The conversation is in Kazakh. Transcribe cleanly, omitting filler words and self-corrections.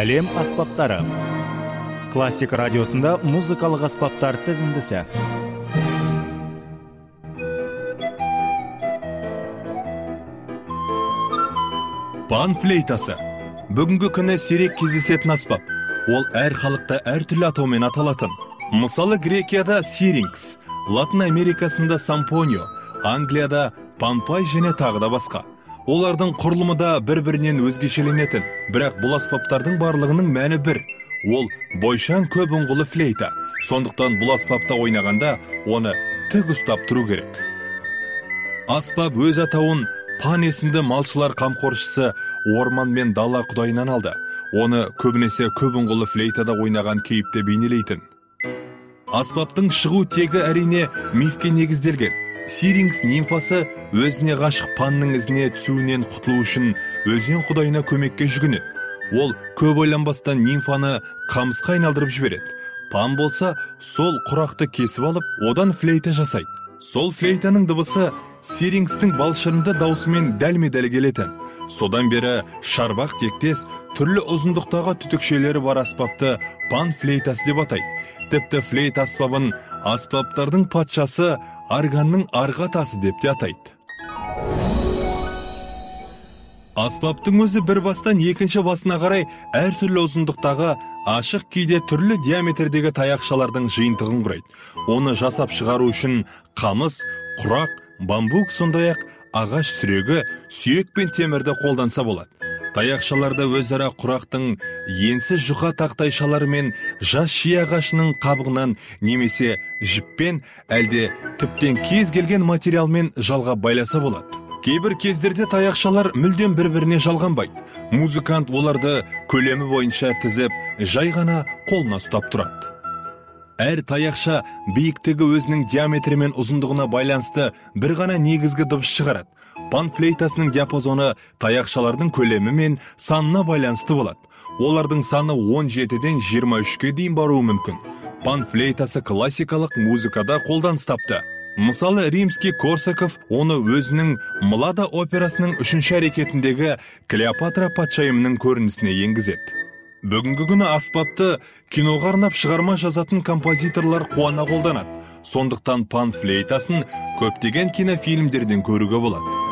Әлем аспаптары. Классик радиосында музыкалық аспаптар тізіндісі. Пан флейтасы. Бүгінгі күні сирек кездесетін аспап. Ол әр халықта әртүрлі атаумен аталатын. Мысалы Грекияда сирингс, Латын Америкасында сампонио, Англияда пампай және тағы да басқа. Олардың құрылымы да бір-бірінен өзгешеленетін, бірақ бұл аспаптардың барлығының мәні бір. Ол бойшаң көп ұңғылы флейта. Сондықтан бұл аспапта ойнағанда оны тік ұстап тұру керек. Аспап өз атауын Пан есімді малшылар қамқоршысы орман мен дала құдайынан алды. Оны көбінесе көп ұңғылы флейтада ойнаған кейіпте бейнелейтін. Аспаптың шығу тегі әрине мифке негізделген. Сирингс нимфасы өзіне ғашық Панның ізіне түсуінен құтылу үшін өзен құдайына көмекке жүгінеді. Ол көп ойланбастан нимфаны қамысқа айналдырып жібереді. Пан болса сол құрақты кесіп алып, одан флейта жасайды. Сол флейтаның дыбысы Сирингстің балшырынды даусымен дәлме-дәл келетін. Содан бері шарбақ тектес түрлі ұзындықтағы түтікшелері бар аспапты пан флейтасы деп атайды. Тіпті флейт аспабын аспаптардың патшасы органның арғы атасы деп те атайды. Аспаптың өзі бір бастан екінші басына қарай әртүрлі ұзындықтағы, ашық кейде түрлі диаметрдегі таяқшалардың жиынтығын құрайды. Оны жасап шығару үшін қамыс, құрақ, бамбук, сондай-ақ ағаш сүрегі, сүйек пен темірді қолданса болады. Таяқшаларды өзара құрақтың енсіз жұқа тақтайшалары мен жас шие ағашының қабығынан немесе жіппен әлде тіптен кез келген материалмен жалға байласа болады. Кейбір кездерде таяқшалар мүлдем бір-біріне жалғанбайды. Музыкант оларды көлемі бойынша тізіп, жай ғана қолына ұстап тұрады. Әр таяқша биіктігі өзінің диаметрі мен ұзындығына байланысты бір ғана негізгі дыбыс шығарады. Пан флейтасының диапазоны таяқшалардың көлемі мен санына байланысты болады. Олардың саны 17-ден 23-ке дейін баруы мүмкін. Пан флейтасы классикалық музыкада қолданыс тапты. Мысалы, римский Корсаков оны өзінің Млада операсының 3-ші әрекетіндегі Клеопатра патшайымының көрінісіне енгізеді. Бүгінгі күні аспапты киноға арнап шығарма жазатын композиторлар қуана қолданады. Сондықтан пан флейтасын көптеген кинофильмдерден көруге болады.